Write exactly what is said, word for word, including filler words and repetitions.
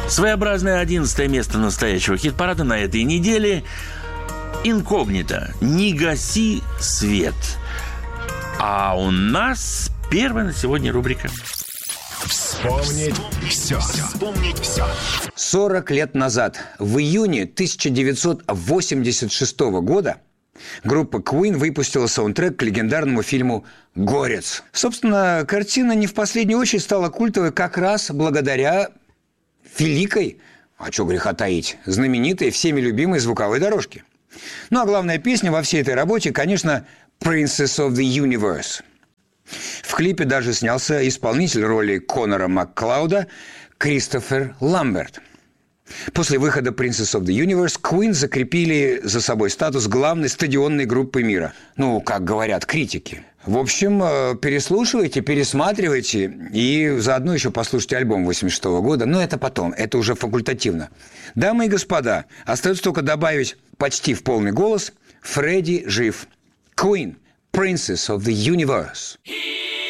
Своеобразное одиннадцатое место настоящего хит-парада на этой неделе. «Инкогнито. Не гаси свет». А у нас первая на сегодня рубрика. Вспомнить все. Вспомнить все. сорок лет назад, в июне тысяча девятьсот восемьдесят шестого года, группа Queen выпустила саундтрек к легендарному фильму «Горец». Собственно, картина не в последнюю очередь стала культовой как раз благодаря великой, а что греха таить, знаменитой, всеми любимой звуковой дорожке. Ну а главная песня во всей этой работе, конечно, «Princess of the Universe». В клипе даже снялся исполнитель роли Конора Макклауда Кристофер Ламберт. После выхода «Princess of the Universe» Queen закрепили за собой статус главной стадионной группы мира. Ну, как говорят критики. В общем, переслушивайте, пересматривайте и заодно еще послушайте альбом восемьдесят шестого года. Но это потом, это уже факультативно. Дамы и господа, остается только добавить почти в полный голос «Фредди жив». Queen, «Princess of the Universe».